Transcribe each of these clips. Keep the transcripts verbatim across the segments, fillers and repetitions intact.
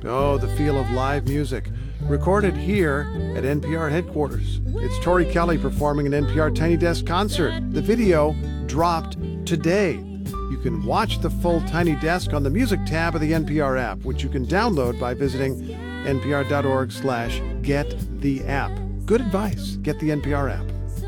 Oh, the feel of live music. Recorded here at N P R headquarters. It's Tori Kelly performing an N P R Tiny Desk concert. The video dropped today. You can watch the full Tiny Desk on the music tab of the N P R app, which you can download by visiting npr.org slash get the app. Good advice. Get the N P R app.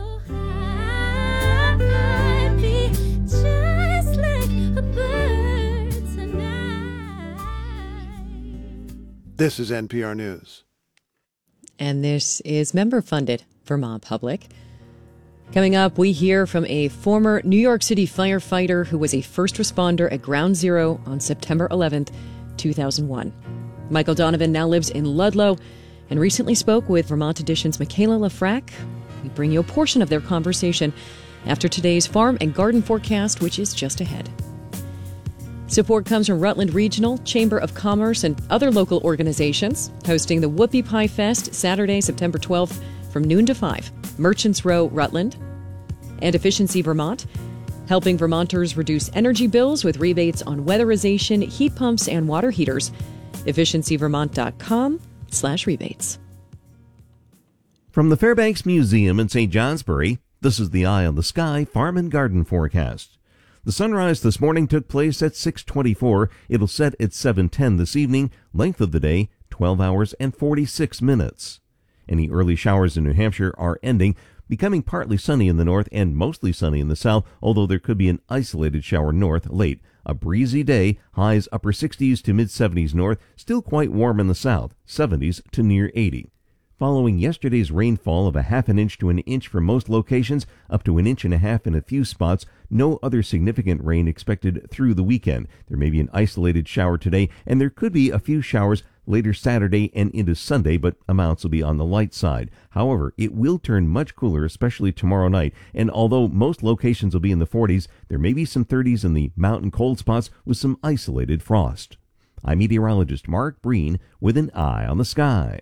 This is N P R News. And this is member-funded Vermont Public. Coming up, we hear from a former New York City firefighter who was a first responder at Ground Zero on September eleventh, two thousand one. Michael Donovan now lives in Ludlow and recently spoke with Vermont Edition's Michaela Lafrac. We bring you a portion of their conversation after today's farm and garden forecast, which is just ahead. Support comes from Rutland Regional, Chamber of Commerce, and other local organizations, hosting the Whoopie Pie Fest Saturday, September twelfth from noon to five. Merchants Row, Rutland. And Efficiency Vermont, helping Vermonters reduce energy bills with rebates on weatherization, heat pumps, and water heaters. efficiencyvermont.com slash rebates. From the Fairbanks Museum in Saint Johnsbury, this is the Eye on the Sky Farm and Garden Forecast. The sunrise this morning took place at six twenty-four. It'll set at seven ten this evening. Length of the day, twelve hours and forty-six minutes. Any early showers in New Hampshire are ending, becoming partly sunny in the north and mostly sunny in the south, although there could be an isolated shower north late. A breezy day, highs upper sixties to mid-seventies north, still quite warm in the south, seventies to near eighty. Following yesterday's rainfall of a half an inch to an inch for most locations, up to an inch and a half in a few spots, no other significant rain expected through the weekend. There may be an isolated shower today, and there could be a few showers later Saturday and into Sunday, but amounts will be on the light side. However, it will turn much cooler, especially tomorrow night, and although most locations will be in the forties, there may be some thirties in the mountain cold spots with some isolated frost. I'm meteorologist Mark Breen with an Eye on the Sky.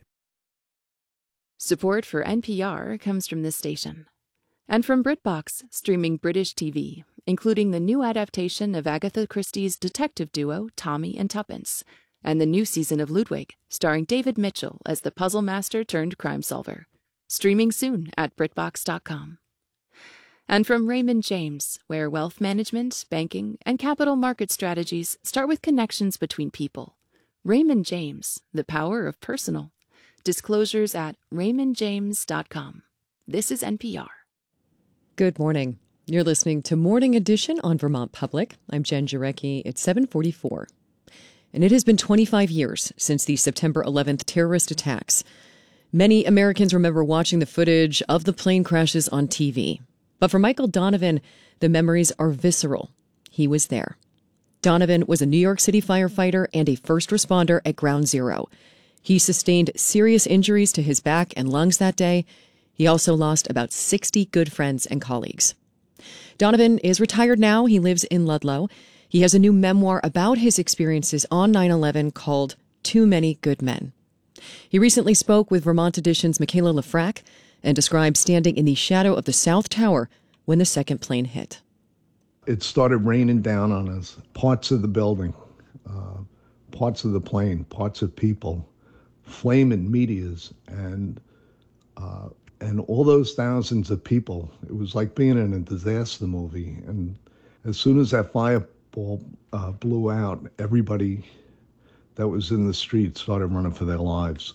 Support for N P R comes from this station. And from BritBox, streaming British T V, including the new adaptation of Agatha Christie's detective duo Tommy and Tuppence, and the new season of Ludwig, starring David Mitchell as the puzzle master turned crime solver. Streaming soon at BritBox dot com. And from Raymond James, where wealth management, banking, and capital market strategies start with connections between people. Raymond James, the power of personal. Disclosures at raymond james dot com. This is N P R. Good morning. You're listening to Morning Edition on Vermont Public. I'm Jen Jarecki at seven forty-four. And it has been twenty-five years since the September eleventh terrorist attacks. Many Americans remember watching the footage of the plane crashes on T V. But for Michael Donovan, the memories are visceral. He was there. Donovan was a New York City firefighter and a first responder at Ground Zero. He sustained serious injuries to his back and lungs that day. He also lost about sixty good friends and colleagues. Donovan is retired now. He lives in Ludlow. He has a new memoir about his experiences on nine eleven called Too Many Good Men. He recently spoke with Vermont Edition's Michaela Lafrac and described standing in the shadow of the South Tower when the second plane hit. It started raining down on us, parts of the building, uh, parts of the plane, parts of people, flaming meteors, and uh, and all those thousands of people. It was like being in a disaster movie. And as soon as that fireball uh, blew out, everybody that was in the street started running for their lives.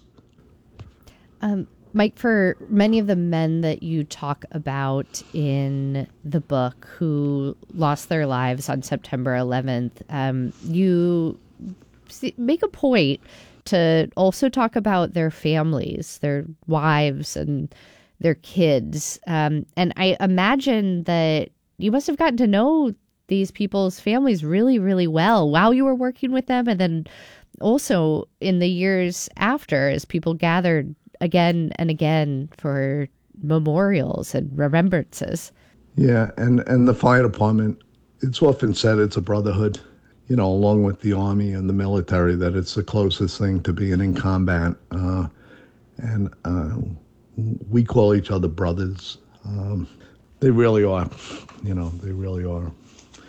Um, Mike, for many of the men that you talk about in the book who lost their lives on September eleventh, um, you make a point to also talk about their families, their wives and their kids. Um, and I imagine that you must have gotten to know these people's families really, really well while you were working with them. And then also in the years after, as people gathered again and again for memorials and remembrances. Yeah, and, and the fire department, it's often said it's a brotherhood, you know, along with the Army and the military, that it's the closest thing to being in combat. Uh, and uh, we call each other brothers. Um, they really are, you know, they really are.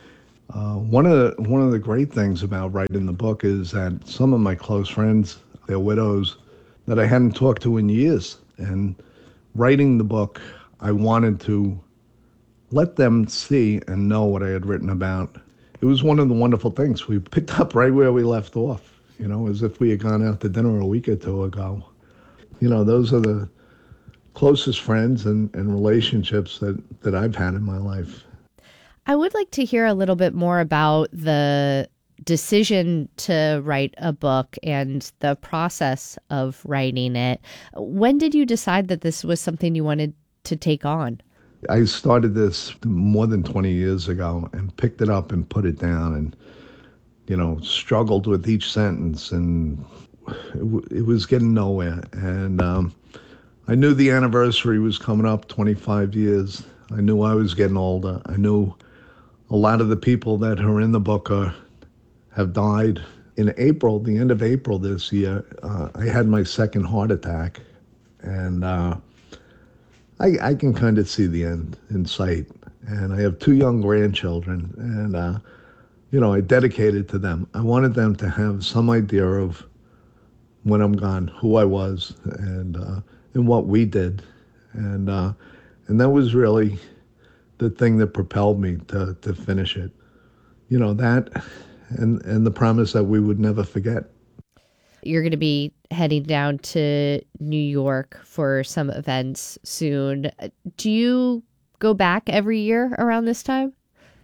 Uh, one of the, one of the great things about writing the book is that some of my close friends, they're widows that I hadn't talked to in years. And writing the book, I wanted to let them see and know what I had written about. It was one of the wonderful things. We picked up right where we left off, you know, as if we had gone out to dinner a week or two ago. You know, those are the closest friends and, and relationships that, that I've had in my life. I would like to hear a little bit more about the decision to write a book and the process of writing it. When did you decide that this was something you wanted to take on? I started this more than twenty years ago and picked it up and put it down and, you know, struggled with each sentence, and it, w- it was getting nowhere. And um, I knew the anniversary was coming up, twenty-five years. I knew I was getting older. I knew a lot of the people that are in the book are, have died. In April, the end of April this year, uh, I had my second heart attack. And uh, I, I can kind of see the end in sight. And I have two young grandchildren, and, uh, you know, I dedicated to them. I wanted them to have some idea of when I'm gone, who I was, and uh, and what we did. And uh, and that was really the thing that propelled me to, to finish it. You know, that and, and the promise that we would never forget. You're going to be heading down to New York for some events soon. Do you go back every year around this time?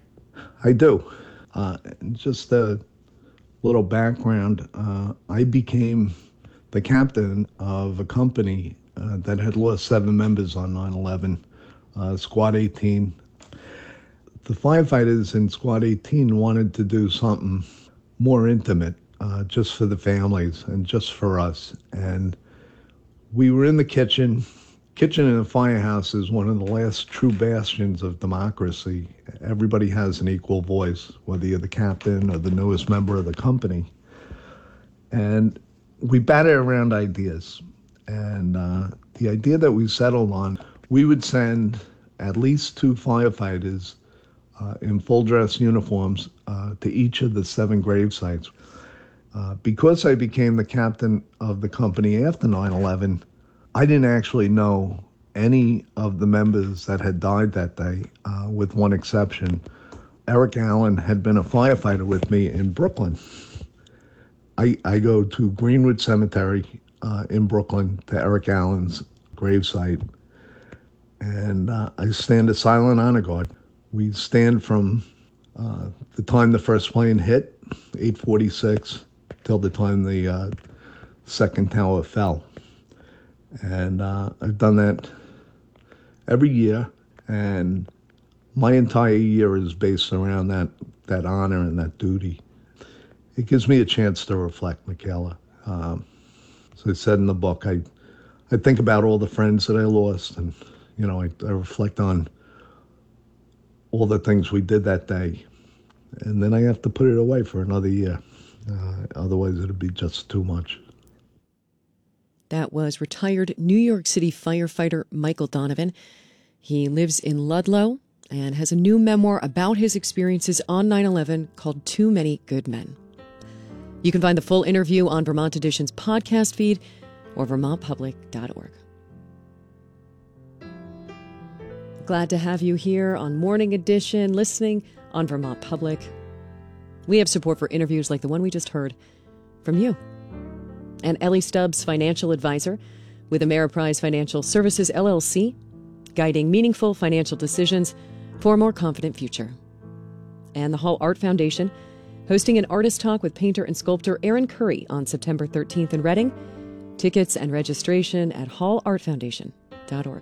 I do. Uh, just a little background. Uh, I became the captain of a company uh, that had lost seven members on nine eleven, uh, Squad eighteen. The firefighters in Squad eighteen wanted to do something more intimate, uh, just for the families and just for us. And we were in the kitchen. Kitchen in a firehouse is one of the last true bastions of democracy. Everybody has an equal voice, whether you're the captain or the newest member of the company. And we batted around ideas. And uh, the idea that we settled on, we would send at least two firefighters uh, in full dress uniforms uh, to each of the seven grave sites. Uh, because I became the captain of the company after nine eleven, I didn't actually know any of the members that had died that day, uh, with one exception. Eric Allen had been a firefighter with me in Brooklyn. I, I go to Greenwood Cemetery uh, in Brooklyn to Eric Allen's gravesite, and uh, I stand a silent honor guard. We stand from uh, the time the first plane hit, eight forty-six, till the time the uh, second tower fell. And uh, I've done that every year, and my entire year is based around that, that honor and that duty. It gives me a chance to reflect, Michaela. Um, as I said in the book, I I think about all the friends that I lost, and you know, I, I reflect on all the things we did that day, and then I have to put it away for another year. Uh, otherwise, it'd be just too much. That was retired New York City firefighter Michael Donovan. He lives in Ludlow and has a new memoir about his experiences on nine eleven called Too Many Good Men. You can find the full interview on Vermont Edition's podcast feed or vermont public dot org. Glad to have you here on Morning Edition, listening on Vermont Public. We have support for interviews like the one we just heard from you. And Ellie Stubbs, financial advisor with Ameriprise Financial Services, L L C, guiding meaningful financial decisions for a more confident future. And the Hall Art Foundation, hosting an artist talk with painter and sculptor Aaron Curry on September thirteenth in Reading. Tickets and registration at hall art foundation dot org.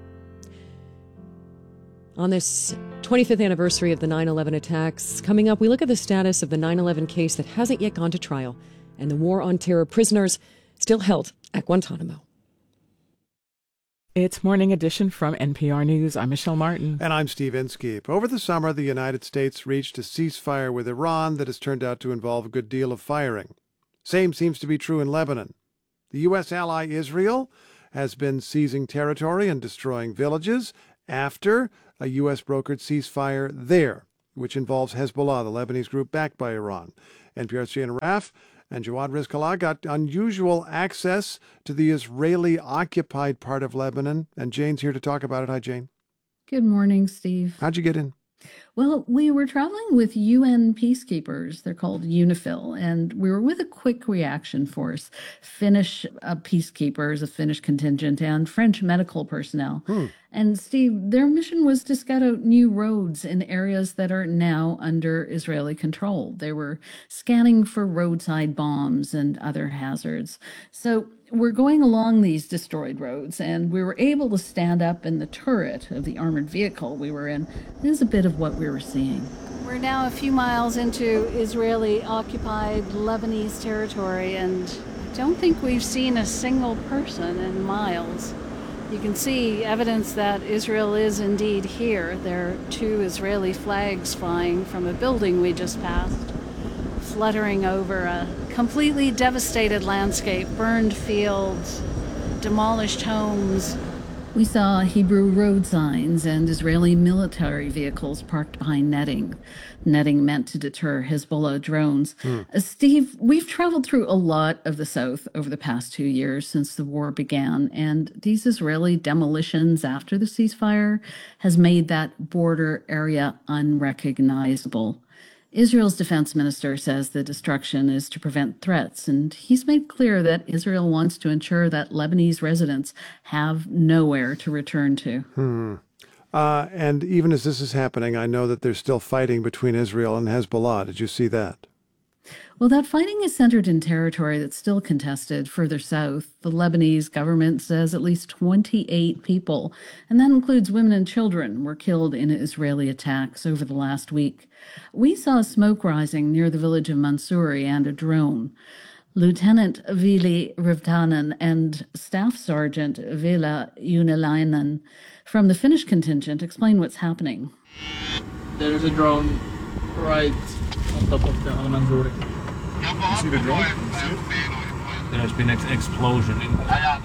On this twenty-fifth anniversary of the nine eleven attacks, coming up, we look at the status of the nine eleven case that hasn't yet gone to trial and the war on terror prisoners still held at Guantanamo. It's Morning Edition from N P R News. I'm Michelle Martin. And I'm Steve Inskeep. Over the summer, the United States reached a ceasefire with Iran that has turned out to involve a good deal of firing. Same seems to be true in Lebanon. The U S ally Israel has been seizing territory and destroying villages after a U S brokered ceasefire there. which involves Hezbollah, the Lebanese group backed by Iran. N P R's Jane Arraf and Jawad Rizkallah got unusual access to the Israeli-occupied part of Lebanon, and Jane's here to talk about it. Hi, Jane. Good morning, Steve. How'd you get in? Well, we were traveling with U N peacekeepers. They're called UNIFIL, and we were with a quick reaction force, Finnish uh, peacekeepers, a Finnish contingent, and French medical personnel. Hmm. And Steve, their mission was to scout out new roads in areas that are now under Israeli control. They were scanning for roadside bombs and other hazards. So we're going along these destroyed roads, and we were able to stand up in the turret of the armored vehicle we were in. This is a bit of what we were seeing. We're now a few miles into Israeli-occupied Lebanese territory, and I don't think we've seen a single person in miles. You can see evidence that Israel is indeed here. There are two Israeli flags flying from a building we just passed, fluttering over a completely devastated landscape, burned fields, demolished homes. We saw Hebrew road signs and Israeli military vehicles parked behind netting. Netting meant to deter Hezbollah drones. Hmm. Uh, Steve, we've traveled through a lot of the South over the past two years since the war began, and these Israeli demolitions after the ceasefire has made that border area unrecognizable. Israel's defense minister says the destruction is to prevent threats, and he's made clear that Israel wants to ensure that Lebanese residents have nowhere to return to. Hmm. Uh, and even as this is happening, I know that there's still fighting between Israel and Hezbollah. Did you see that? Well, that fighting is centered in territory that's still contested further south. The Lebanese government says at least twenty-eight people, and that includes women and children, were killed in Israeli attacks over the last week. We saw smoke rising near the village of Mansouri and a drone. Lieutenant Vili Rivtanen and Staff Sergeant Vela Unilainen from the Finnish contingent explain what's happening. There is a drone right on top of the Mansouri. You see the drone? There has been an explosion. In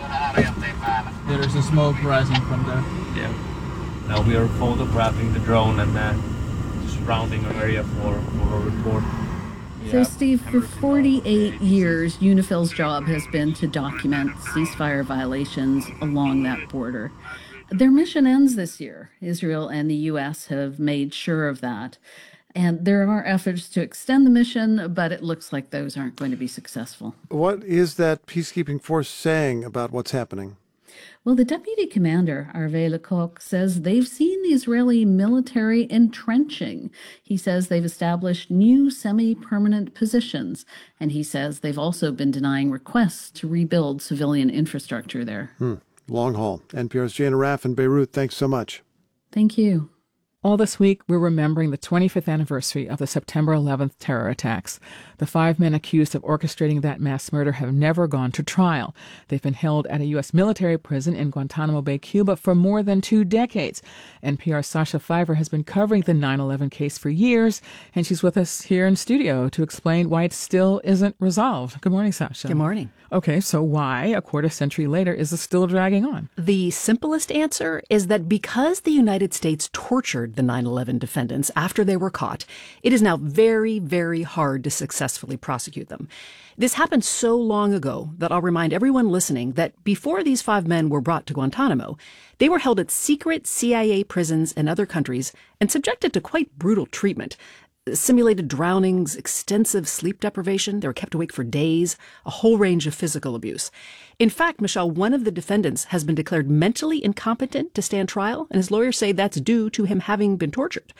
there is a smoke rising from there. Yeah. Now we are photographing the drone and uh, surrounding the area for, for a report. So, Steve, for forty-eight years, UNIFIL's job has been to document ceasefire violations along that border. Their mission ends this year. Israel and the U S have made sure of that. And there are efforts to extend the mission, but it looks like those aren't going to be successful. What is that peacekeeping force saying about what's happening? Well, the deputy commander, Arve Lecoq, says they've seen the Israeli military entrenching. He says they've established new semi-permanent positions, and he says they've also been denying requests to rebuild civilian infrastructure there. Hmm. Long haul. N P R's Jane Arraf in Beirut. Thanks so much. Thank you. All this week, we're remembering the twenty-fifth anniversary of the September eleventh terror attacks. The five men accused of orchestrating that mass murder have never gone to trial. They've been held at a U S military prison in Guantanamo Bay, Cuba, for more than two decades. N P R's Sasha Fiver has been covering the nine eleven case for years, and she's with us here in studio to explain why it still isn't resolved. Good morning, Sasha. Good morning. Okay, so why, a quarter century later, is this still dragging on? The simplest answer is that because the United States tortured the nine eleven defendants after they were caught, it is now very, very hard to successfully prosecute them. This happened so long ago that I'll remind everyone listening that before these five men were brought to Guantanamo, they were held at secret C I A prisons in other countries and subjected to quite brutal treatment. Simulated drownings, extensive sleep deprivation. They were kept awake for days, a whole range of physical abuse. In fact, Michelle, one of the defendants has been declared mentally incompetent to stand trial, and his lawyers say that's due to him having been tortured.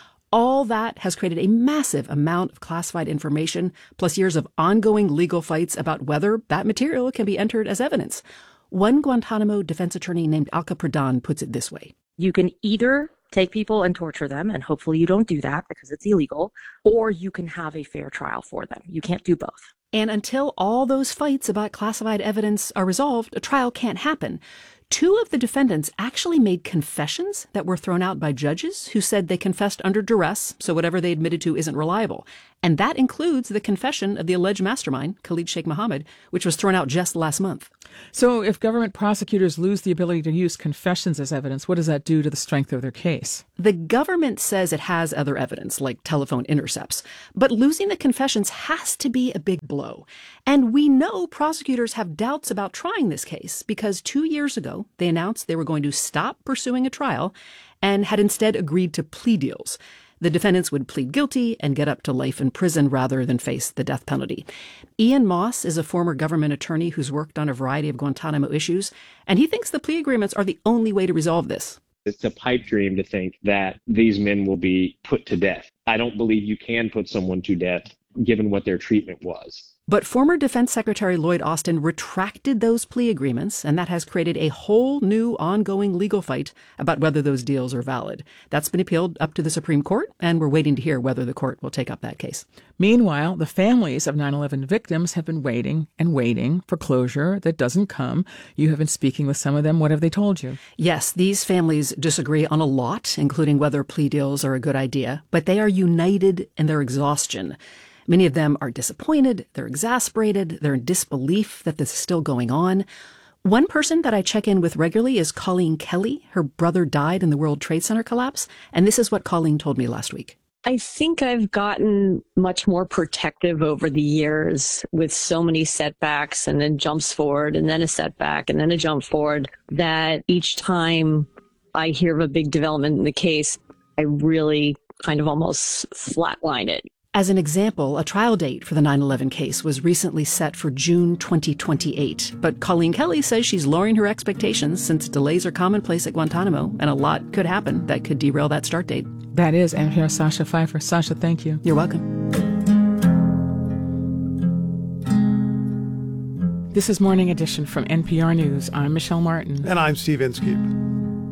All that has created a massive amount of classified information, plus years of ongoing legal fights about whether that material can be entered as evidence. One Guantanamo defense attorney named Alka Pradhan puts it this way. You can either take people and torture them, and hopefully you don't do that because it's illegal, or you can have a fair trial for them. You can't do both. And until all those fights about classified evidence are resolved, a trial can't happen. Two of the defendants actually made confessions that were thrown out by judges who said they confessed under duress, so whatever they admitted to isn't reliable. And that includes the confession of the alleged mastermind, Khalid Sheikh Mohammed, which was thrown out just last month. So if government prosecutors lose the ability to use confessions as evidence, what does that do to the strength of their case? The government says it has other evidence, like telephone intercepts. But losing the confessions has to be a big blow. And we know prosecutors have doubts about trying this case because two years ago, they announced they were going to stop pursuing a trial and had instead agreed to plea deals. The defendants would plead guilty and get up to life in prison rather than face the death penalty. Ian Moss is a former government attorney who's worked on a variety of Guantanamo issues, and he thinks the plea agreements are the only way to resolve this. It's a pipe dream to think that these men will be put to death. I don't believe you can put someone to death given what their treatment was. But former Defense Secretary Lloyd Austin retracted those plea agreements, and that has created a whole new ongoing legal fight about whether those deals are valid. That's been appealed up to the Supreme Court, and we're waiting to hear whether the court will take up that case. Meanwhile, the families of nine eleven victims have been waiting and waiting for closure that doesn't come. You have been speaking with some of them. What have they told you? Yes, these families disagree on a lot, including whether plea deals are a good idea, but they are united in their exhaustion. Many of them are disappointed, they're exasperated, they're in disbelief that this is still going on. One person that I check in with regularly is Colleen Kelly. Her brother died in the World Trade Center collapse, and this is what Colleen told me last week. I think I've gotten much more protective over the years with so many setbacks and then jumps forward and then a setback and then a jump forward that each time I hear of a big development in the case, I really kind of almost flatline it. As an example, a trial date for the nine eleven case was recently set for June twenty twenty-eight. But Colleen Kelly says she's lowering her expectations since delays are commonplace at Guantanamo, and a lot could happen that could derail that start date. That is N P R's Sasha Pfeiffer. Sasha, thank you. You're welcome. This is Morning Edition from N P R News. I'm Michelle Martin. And I'm Steve Inskeep.